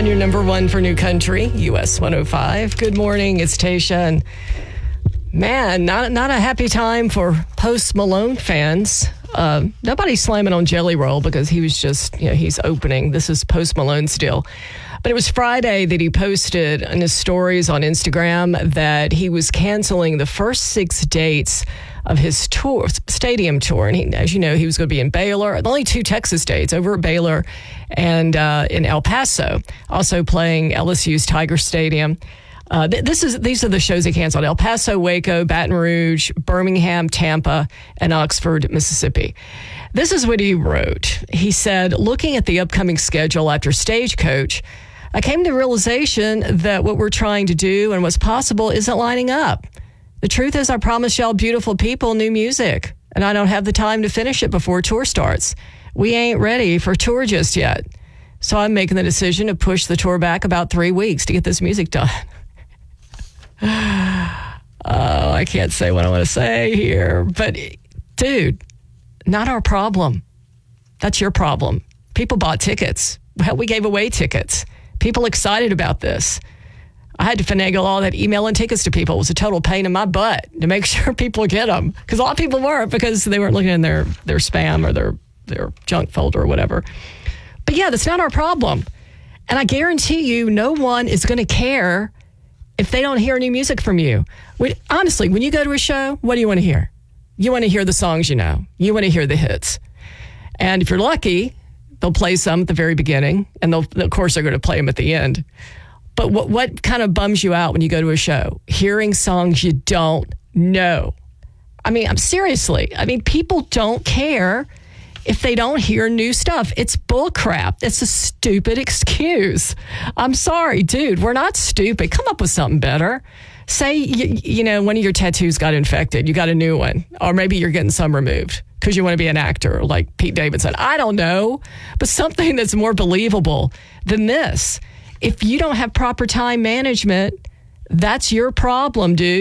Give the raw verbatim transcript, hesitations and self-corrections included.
on your number one for New Country, U S one oh five. Good morning, it's Tasha. And man, not, not a happy time for Post Malone fans. Uh, nobody's slamming on Jelly Roll because he was just, you know, he's opening. This is Post Malone's deal. But it was Friday that he posted in his stories on Instagram that he was canceling the first six dates of his tour, stadium tour. And he, as you know, he was going to be in Baylor, only two Texas dates, over at Baylor and uh, in El Paso, also playing L S U's Tiger Stadium. Uh, th- this is these are the shows he canceled: El Paso, Waco, Baton Rouge, Birmingham, Tampa, and Oxford, Mississippi. This is what he wrote. He said, looking at the upcoming schedule after Stagecoach, I came to the realization that what we're trying to do and what's possible isn't lining up. The truth is, I promised y'all beautiful people new music, and I don't have the time to finish it before tour starts. We ain't ready for tour just yet. So I'm making the decision to push the tour back about three weeks to get this music done. Oh, I can't say what I want to say here. But, dude, not our problem. That's your problem. People bought tickets. Hell, we gave away tickets. People excited about this. I had to finagle all that emailing tickets to people. It was a total pain in my butt to make sure people get them. Because a lot of people weren't because they weren't looking in their, their spam or their, their junk folder or whatever. But yeah, that's not our problem. And I guarantee you no one is going to care if they don't hear new music from you. When, honestly, when you go to a show, what do you want to hear? You want to hear the songs you know. You want to hear the hits. And if you're lucky, they'll play some at the very beginning. And they'll, of course, they're going to play them at the end. But what, what kind of bums you out when you go to a show? Hearing songs you don't know. I mean, I'm seriously. I mean, people don't care if they don't hear new stuff. It's bullcrap. It's a stupid excuse. I'm sorry, dude. We're not stupid. Come up with something better. Say, you, you know, one of your tattoos got infected. You got a new one. Or maybe you're getting some removed because you want to be an actor like Pete Davidson. I don't know. But something that's more believable than this. If you don't have proper time management, that's your problem, dude.